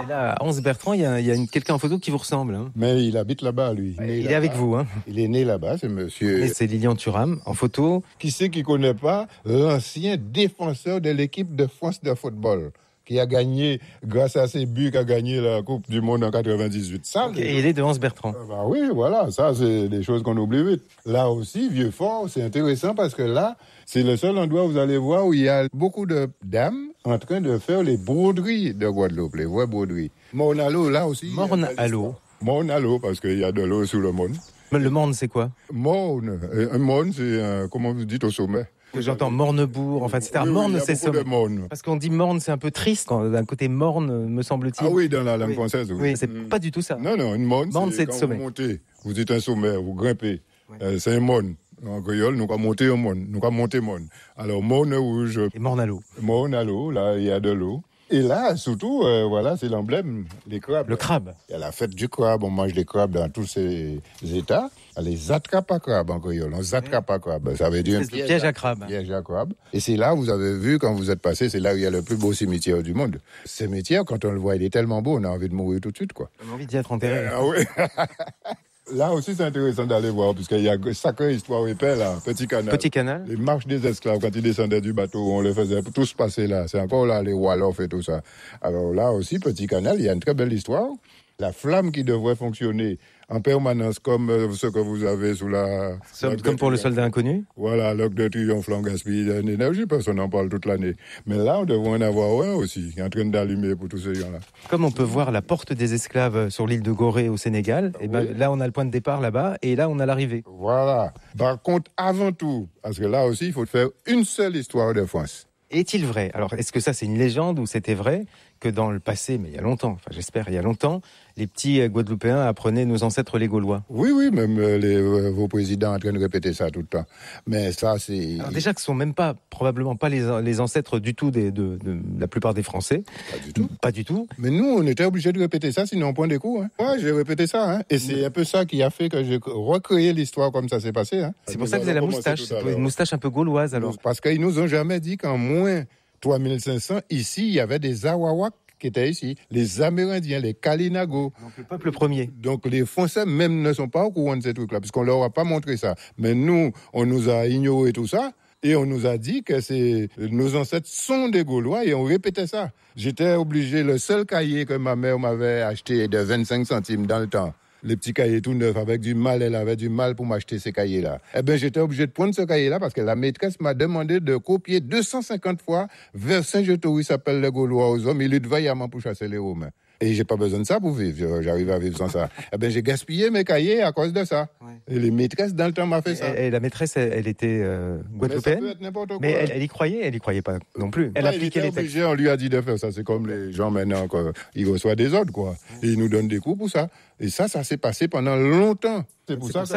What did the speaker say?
là, à Anse-Bertrand, il y a quelqu'un en photo qui vous ressemble. Hein. Mais il habite là-bas, lui. Il est avec vous. Hein. Il est né là-bas, c'est monsieur. Et c'est Lilian Thuram, en photo. Qui c'est qui ne connaît pas l'ancien défenseur de l'équipe de France de football qui a gagné, grâce à ses buts, qui a gagné la Coupe du Monde en 98. Ça, et il est de Anse-Bertrand. Bah oui, voilà, ça c'est des choses qu'on oublie vite. Là aussi, Vieux-Fort, c'est intéressant parce que là, c'est le seul endroit où vous allez voir où il y a beaucoup de dames en train de faire les broderies de Guadeloupe, les vraies broderies. Morne-à-l'eau, là aussi. Morne-à-l'eau. Morne-à-l'eau, parce qu'il y a de l'eau sous le Morne. Le Morne, c'est quoi? Morne. Un Morne, c'est, comment vous dites, au sommet. J'entends Mornebourg, enfin, etc. Oui, Morne, c'est ça. Parce qu'on dit Morne, c'est un peu triste. D'un côté Morne, me semble-t-il. Ah oui, dans la langue française, oui. Oui, c'est pas du tout ça. Non, une Morne, c'est quand sommet. Vous montez, vous dites un sommet, vous grimpez. Ouais. C'est un Morne. En créole, nous avons monté un Morne, nous avons monté Morne. Alors, Morne rouge. Et Morne-à-l'eau. Morne-à-l'eau, là, il y a de l'eau. Et là, surtout, voilà, c'est l'emblème, les crabes. Le crabe. Il y a la fête du crabe, on mange les crabes dans tous ces états. Les attrape à crabes en créole, on attrape à crabes. Ça veut dire piège à crabe. Piège à crabe. Et c'est là, vous avez vu, quand vous êtes passé, c'est là où il y a le plus beau cimetière du monde. Ce cimetière, quand on le voit, il est tellement beau, on a envie de mourir tout de suite, quoi. On a envie d'y être enterré. Ah oui. Là aussi, c'est intéressant d'aller voir, puisqu'il y a une sacrée histoire épais, là. Petit canal. Petit canal. Les marches des esclaves, quand ils descendaient du bateau, on les faisait tous passer là. C'est encore là, les Wolof et tout ça. Alors là aussi, petit canal, il y a une très belle histoire. La flamme qui devrait fonctionner en permanence, comme ce que vous avez sous la... Comme pour le soldat inconnu. Voilà, l'Arc de Triomphe, on gaspille d'énergie, parce qu'on en parle toute l'année. Mais là, on devrait en avoir un aussi, qui est en train d'allumer pour tous ces gens-là. Comme on peut voir la porte des esclaves sur l'île de Gorée au Sénégal, et ben, là, on a le point de départ là-bas, et là, on a l'arrivée. Voilà. Par contre, avant tout, parce que là aussi, il faut faire une seule histoire de France. Est-il vrai? Alors, est-ce que ça, c'est une légende ou c'était vrai que dans le passé, mais il y a longtemps, enfin j'espère il y a longtemps, les petits Guadeloupéens apprenaient nos ancêtres les Gaulois? Oui, même vos présidents en train de répéter ça tout le temps. Mais ça, c'est... Alors déjà que ce sont même pas, probablement pas les ancêtres du tout de la plupart des Français. Pas du tout. Pas du tout. Mais nous, on était obligés de répéter ça, sinon on prend des coups. Hein. Ouais, j'ai répété ça. Hein. Et c'est un peu ça qui a fait que j'ai recréé l'histoire comme ça s'est passé. Hein. C'est pour ça que vous avez la moustache. C'est une moustache un peu gauloise alors. Parce qu'ils nous ont jamais dit qu'en moins 3500, ici, il y avait des Awawaks qui étaient ici, les Amérindiens, les Kalinago. Donc le peuple premier. Donc les Français même ne sont pas au courant de ces trucs-là, puisqu'on leur a pas montré ça. Mais nous, on nous a ignoré tout ça, et on nous a dit que nos ancêtres sont des Gaulois, et on répétait ça. J'étais obligé, le seul cahier que ma mère m'avait acheté de 25 centimes dans le temps, les petits cahiers tout neufs, avec du mal, elle avait du mal pour m'acheter ces cahiers-là. Eh bien, j'étais obligé de prendre ce cahier-là parce que la maîtresse m'a demandé de copier 250 fois vers Saint-Jean-Toury, s'appelle le Gaulois aux hommes, il lutte vaillamment pour chasser les Romains. Et j'ai pas besoin de ça pour vivre, j'arrive à vivre sans ça. Eh bien, j'ai gaspillé mes cahiers à cause de ça. Ouais. Et les maîtresses, dans le temps, m'ont fait ça. Et la maîtresse, elle était guadeloupéenne. Mais ça peut être n'importe quoi. Mais elle y croyait pas non plus. Elle appliquait les textes. On lui a dit de faire ça. C'est comme les gens maintenant, ils reçoivent des ordres, quoi. Et ils nous donnent des coups pour ça. Et ça s'est passé pendant longtemps. C'est pour ça que